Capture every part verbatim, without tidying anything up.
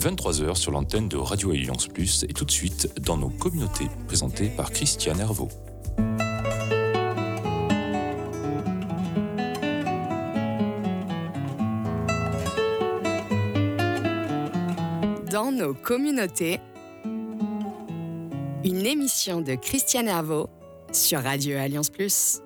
vingt-trois heures sur l'antenne de Radio Alliance Plus et tout de suite dans nos communautés, présentées par Christiane Hervaux. Dans nos communautés, une émission de Christiane Hervaux sur Radio Alliance Plus.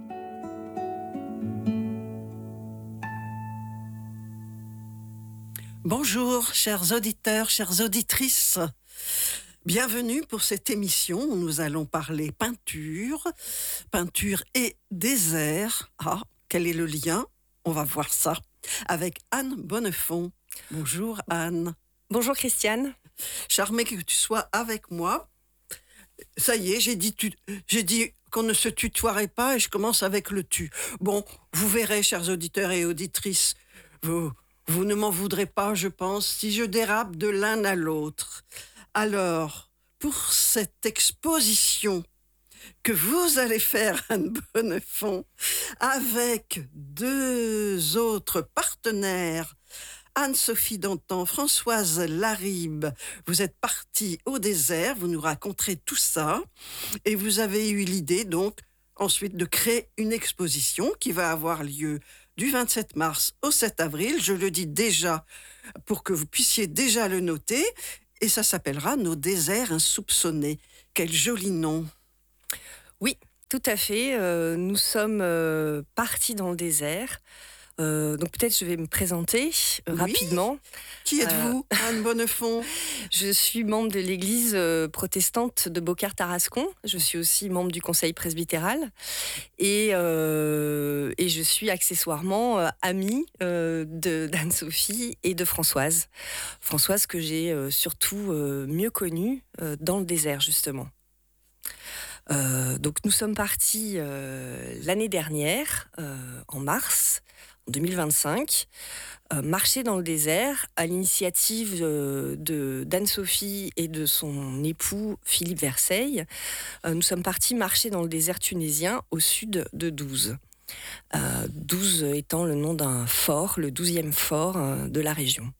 Bonjour, chers auditeurs, chères auditrices. Bienvenue pour cette émission où nous allons parler peinture, peinture et désert. Ah, quel est le lien ? On va voir ça avec Anne Bonnefond. Bonjour Anne. Bonjour Christiane. Charmée que tu sois avec moi. Ça y est, j'ai dit, tu, j'ai dit qu'on ne se tutoierait pas et je commence avec le tu. Bon, vous verrez, chers auditeurs et auditrices, vous... Vous ne m'en voudrez pas, je pense, si je dérape de l'un à l'autre. Alors, pour cette exposition que vous allez faire, Anne Bonnefond, avec deux autres partenaires, Anne-Sophie Dantan, Françoise Laribe, vous êtes partis au désert, vous nous raconterez tout ça, et vous avez eu l'idée, donc, ensuite de créer une exposition qui va avoir lieu du vingt-sept mars au sept avril, je le dis déjà pour que vous puissiez déjà le noter, et ça s'appellera Nos déserts insoupçonnés. Quel joli nom. Oui, tout à fait. Euh, nous sommes euh, partis dans le désert. Euh, donc peut-être je vais me présenter euh, oui. rapidement. Qui êtes-vous, euh, Anne Bonnefond ? Je suis membre de l'église euh, protestante de Beaucaire-Tarascon. Je suis aussi membre du conseil presbytéral et, euh, et je suis accessoirement euh, amie euh, de, d'Anne-Sophie et de Françoise. Françoise que j'ai euh, surtout euh, mieux connue euh, dans le désert justement. Euh, donc nous sommes partis euh, l'année dernière, euh, en mars, en deux mille vingt-cinq, euh, marcher dans le désert à l'initiative euh, de, d'Anne-Sophie et de son époux Philippe Verseille. Euh, nous sommes partis marcher dans le désert tunisien au sud de Douze. Euh, Douze étant le nom d'un fort, le douzième fort euh, de la région.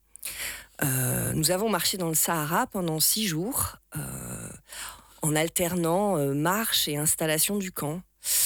Euh, nous avons marché dans le Sahara pendant six jours, euh, en alternant euh, marche et installation du camp.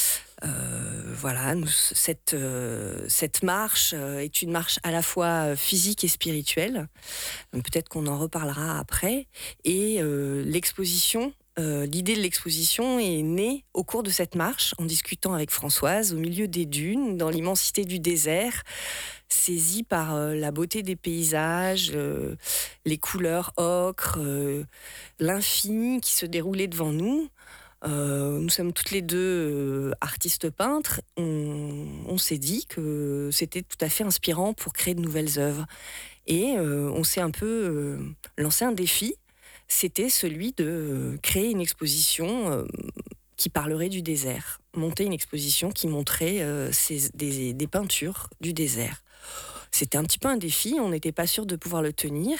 Euh, voilà, nous, cette, euh, cette marche euh, est une marche à la fois physique et spirituelle. Peut-être qu'on en reparlera après. Et euh, l'exposition, euh, l'idée de l'exposition est née au cours de cette marche, en discutant avec Françoise, au milieu des dunes, dans l'immensité du désert, saisie par euh, la beauté des paysages, euh, les couleurs ocre, euh, l'infini qui se déroulait devant nous. Euh, nous sommes toutes les deux euh, artistes peintres. On, on s'est dit que c'était tout à fait inspirant pour créer de nouvelles œuvres. Et euh, on s'est un peu euh, lancé un défi. C'était celui de euh, créer une exposition euh, qui parlerait du désert. Monter une exposition qui montrait euh, ces, des, des peintures du désert. C'était un petit peu un défi. On n'était pas sûr de pouvoir le tenir.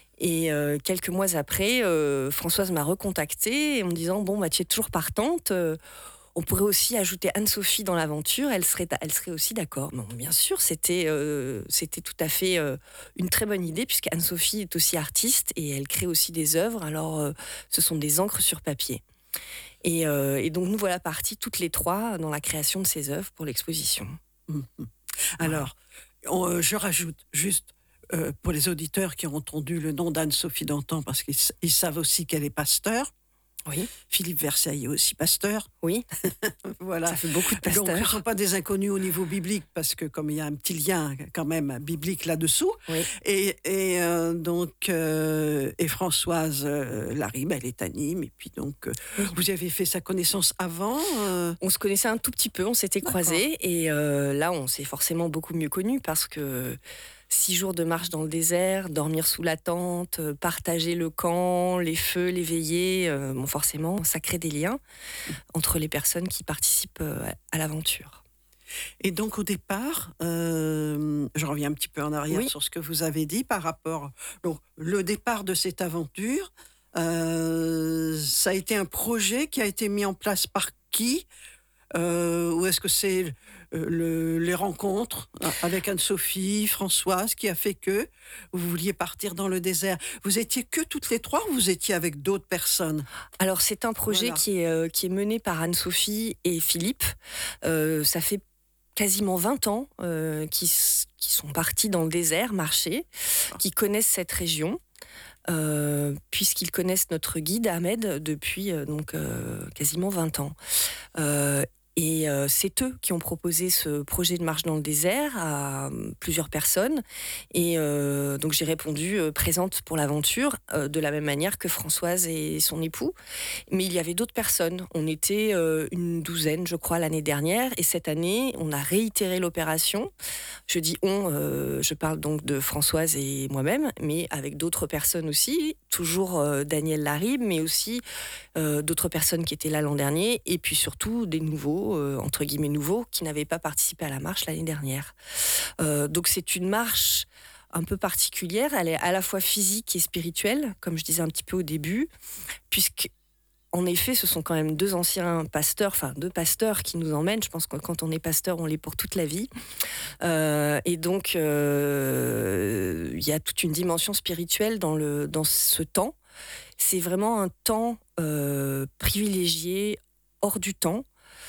Et euh, quelques mois après, euh, Françoise m'a recontactée en me disant « Bon, bah, tu es toujours partante, euh, on pourrait aussi ajouter Anne-Sophie dans l'aventure, elle serait, elle serait aussi d'accord. » Bon, bien sûr, c'était, euh, c'était tout à fait euh, une très bonne idée, puisque Anne-Sophie est aussi artiste et elle crée aussi des œuvres, alors euh, ce sont des encres sur papier. Et, euh, et donc nous voilà partis toutes les trois dans la création de ces œuvres pour l'exposition. Mmh. Alors, on, euh, je rajoute juste... Euh, pour les auditeurs qui ont entendu le nom d'Anne-Sophie Dantan, parce qu'ils ils savent aussi qu'elle est pasteur. Oui. Philippe Verseille est aussi pasteur. Oui. Voilà. Ça fait beaucoup de pasteurs. Donc, ce ne sont pas des inconnus au niveau biblique, parce que comme il y a un petit lien quand même biblique là-dessous. Oui. Et, et euh, donc, euh, et Françoise euh, Laribe, elle est à Nîmes. Et puis donc, euh, oui. Vous avez fait sa connaissance avant euh... On se connaissait un tout petit peu, on s'était croisés. Et euh, là, on s'est forcément beaucoup mieux connus, parce que six jours de marche dans le désert, dormir sous la tente, partager le camp, les feux, les veillées, euh, bon, forcément, ça crée des liens entre les personnes qui participent à l'aventure. Et donc au départ, euh, je reviens un petit peu en arrière oui. sur ce que vous avez dit par rapport, donc le départ de cette aventure, euh, ça a été un projet qui a été mis en place par qui ? Euh, ou est-ce que c'est euh, le- les rencontres avec Anne-Sophie, Françoise, qui a fait que vous vouliez partir dans le désert. Vous étiez que toutes les trois ou vous étiez avec d'autres personnes? Alors, c'est un projet Voilà. qui, est, euh, qui est mené par Anne-Sophie et Philippe. Euh, ça fait quasiment vingt ans euh, qu'ils s- qu'ils sont partis dans le désert marcher, qui connaissent cette région. Euh, puisqu'ils connaissent notre guide Ahmed depuis euh, donc euh, quasiment vingt ans. Euh, et euh, c'est eux qui ont proposé ce projet de marche dans le désert à euh, plusieurs personnes. Et euh, donc j'ai répondu euh, présente pour l'aventure, euh, de la même manière que Françoise et son époux. Mais il y avait d'autres personnes. On était euh, une douzaine, je crois, l'année dernière. Et cette année, on a réitéré l'opération. Je dis on, euh, je parle donc de Françoise et moi-même, mais avec d'autres personnes aussi, toujours euh, Daniel Larib, mais aussi euh, d'autres personnes qui étaient là l'an dernier, et puis surtout des nouveaux, euh, entre guillemets nouveaux, qui n'avaient pas participé à la marche l'année dernière. Euh, donc c'est une marche un peu particulière, elle est à la fois physique et spirituelle, comme je disais un petit peu au début, puisque en effet, ce sont quand même deux anciens pasteurs, enfin deux pasteurs qui nous emmènent. Je pense que quand on est pasteur, on l'est pour toute la vie. Euh, et donc, euh, il y a toute une dimension spirituelle dans, le, dans ce temps. C'est vraiment un temps euh, privilégié, hors du temps.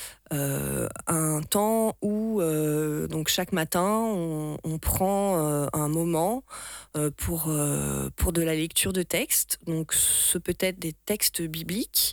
Euh, un temps où euh, donc chaque matin on, on prend euh, un moment euh, pour, euh, pour de la lecture de textes, donc ce peut être des textes bibliques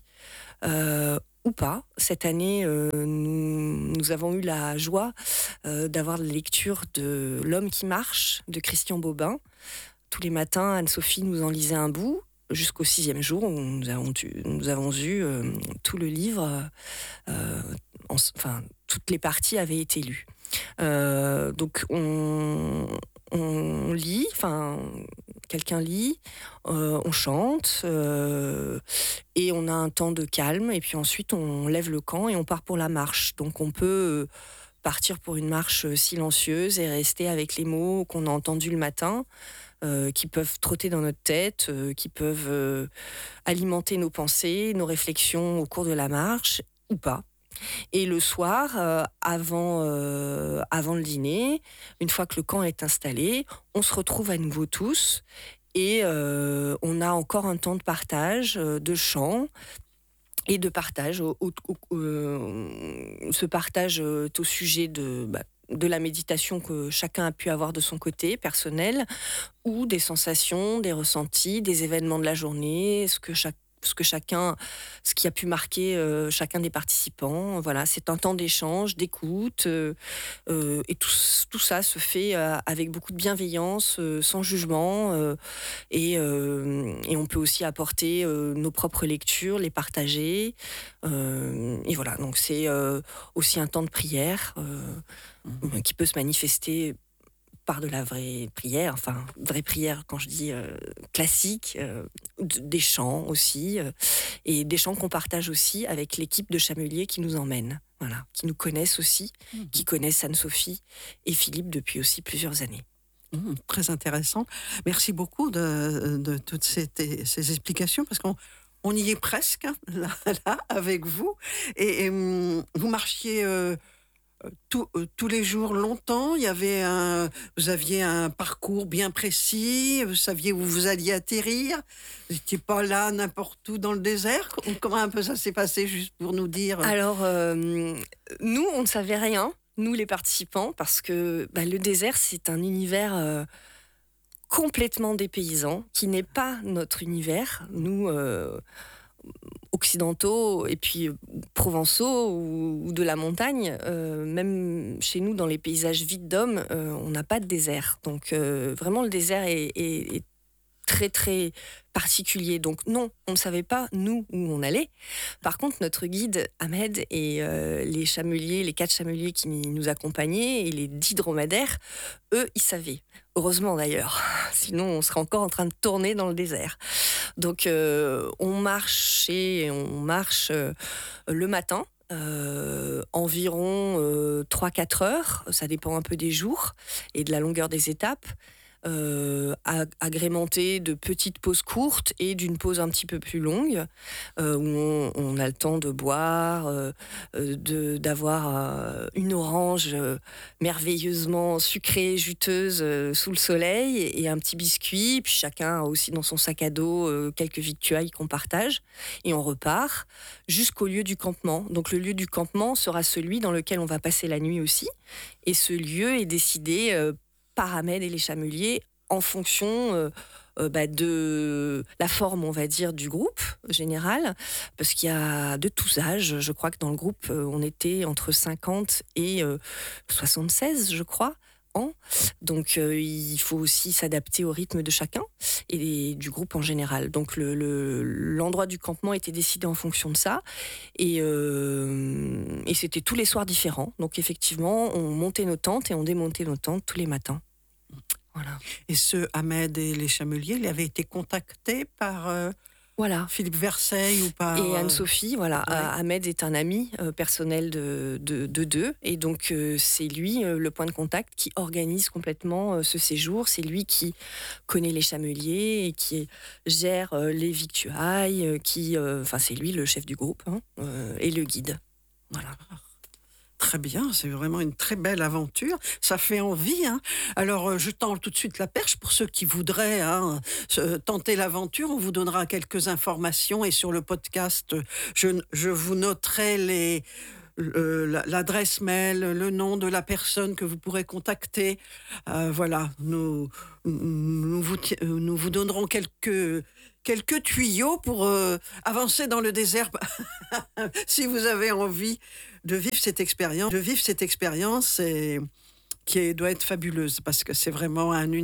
euh, ou pas. Cette année euh, nous, nous avons eu la joie euh, d'avoir la lecture de L'homme qui marche de Christian Bobin. Tous les matins Anne-Sophie nous en lisait un bout jusqu'au sixième jour où nous avons, tu, nous avons eu euh, tout le livre. Euh, en, enfin, toutes les parties avaient été lues. Euh, donc on, on lit, enfin quelqu'un lit, euh, on chante euh, et on a un temps de calme et puis ensuite on lève le camp et on part pour la marche. Donc on peut partir pour une marche silencieuse et rester avec les mots qu'on a entendus le matin. Euh, qui peuvent trotter dans notre tête, euh, qui peuvent euh, alimenter nos pensées, nos réflexions au cours de la marche, ou pas. Et le soir, euh, avant, euh, avant le dîner, une fois que le camp est installé, on se retrouve à nouveau tous et euh, on a encore un temps de partage, euh, de chant et de partage. Au, au, au, euh, ce partage est au sujet de... Bah, de la méditation que chacun a pu avoir de son côté, personnel, ou des sensations, des ressentis, des événements de la journée, ce que chaque ce que chacun, ce qui a pu marquer euh, chacun des participants. Voilà, c'est un temps d'échange, d'écoute, euh, euh, et tout, tout ça se fait euh, avec beaucoup de bienveillance, euh, sans jugement, euh, et, euh, et on peut aussi apporter euh, nos propres lectures, les partager, euh, et voilà. Donc c'est euh, aussi un temps de prière euh, mmh. qui peut se manifester par de la vraie prière, enfin, vraie prière quand je dis euh, classique, euh, des chants aussi, euh, et des chants qu'on partage aussi avec l'équipe de chameliers qui nous emmène, voilà, qui nous connaissent aussi, mmh. qui connaissent Anne-Sophie et Philippe depuis aussi plusieurs années. Mmh, très intéressant. Merci beaucoup de, de toutes ces, ces explications, parce qu'on on y est presque, là, là avec vous, et, et vous marchiez... Euh, Tout, euh, tous les jours longtemps, il y avait un, vous aviez un parcours bien précis, vous saviez où vous alliez atterrir, vous n'étiez pas là n'importe où dans le désert. Comment un peu ça s'est passé, juste pour nous dire? Alors, euh, nous, on ne savait rien, nous les participants, parce que bah, le désert, c'est un univers euh, complètement dépaysant, qui n'est pas notre univers. Nous... Euh, occidentaux et puis provençaux ou, ou de la montagne, euh, même chez nous dans les paysages vides d'hommes, euh, on n'a pas de désert. Donc euh, vraiment le désert est, est, est très très particulier. Donc non, on ne savait pas nous où on allait. Par contre, notre guide Ahmed et euh, les chameliers, les quatre chameliers qui nous accompagnaient et les dix dromadaires, eux, ils savaient. Heureusement d'ailleurs, sinon on serait encore en train de tourner dans le désert. Donc euh, on marche et on marche euh, le matin, euh, environ euh, trois à quatre heures, ça dépend un peu des jours et de la longueur des étapes. Euh, ag- agrémenté de petites pauses courtes et d'une pause un petit peu plus longue, euh, où on, on a le temps de boire, euh, euh, de, d'avoir euh, une orange euh, merveilleusement sucrée, juteuse euh, sous le soleil, et, et un petit biscuit. Puis chacun a aussi dans son sac à dos euh, quelques victuailles qu'on partage. Et on repart jusqu'au lieu du campement. Donc le lieu du campement sera celui dans lequel on va passer la nuit aussi. Et ce lieu est décidé euh, par Ahmed et les chameliers en fonction euh, euh, bah, de la forme, on va dire, du groupe général, parce qu'il y a de tous âges. Je crois que dans le groupe, euh, on était entre cinquante et euh, soixante-seize, je crois, ans. Donc euh, il faut aussi s'adapter au rythme de chacun et du groupe en général. Donc le, le- l'endroit du campement était décidé en fonction de ça, et, euh, et c'était tous les soirs différents. Donc effectivement, on montait nos tentes et on démontait nos tentes tous les matins. Voilà. Et ce Ahmed et les chameliers, ils avaient été contactés par euh, Voilà. Philippe Verseil ou par... Et euh, Anne-Sophie, voilà, ouais. euh, Ahmed est un ami euh, personnel de, de, de deux, et donc euh, c'est lui euh, le point de contact qui organise complètement euh, ce séjour. C'est lui qui connaît les chameliers et qui gère euh, les victuailles, euh, qui, euh, enfin c'est lui le chef du groupe, hein, euh, et le guide. Voilà. Très bien, c'est vraiment une très belle aventure. Ça fait envie. Hein. Alors, euh, je tends tout de suite la perche pour ceux qui voudraient hein, se- tenter l'aventure. On vous donnera quelques informations et sur le podcast, euh, je, je vous noterai les, le- la- l'adresse mail, le nom de la personne que vous pourrez contacter. Euh, voilà, nous, nous, vous, ti- euh, nous vous donnerons quelques, quelques tuyaux pour euh, avancer dans le désert si vous avez envie de vivre cette expérience, de vivre cette expérience et, qui est- doit être fabuleuse parce que c'est vraiment un